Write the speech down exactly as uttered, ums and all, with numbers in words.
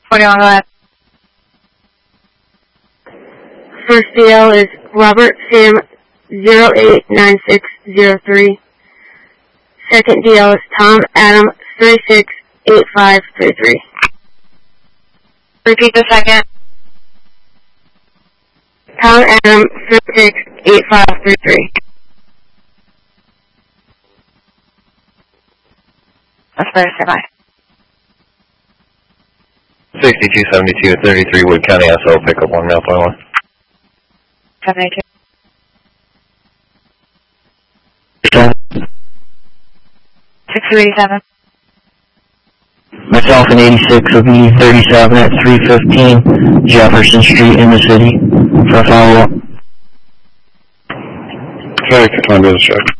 forty-one, go ahead. First D L is Robert Sam zero eight nine six zero three. Second D L is Tom Adam three six eight five three three. Repeat the second. Tom Adam three six eight five three three. That's better, say bye. sixty-two seventy-two thirty-three Wood County S O, pick up one now, point one. seventy-two. sixty-two eighty-seven. Myself in eighty-six will be thirty-seven at three fifteen Jefferson Street in the city for a follow-up. Sorry, could I do this check?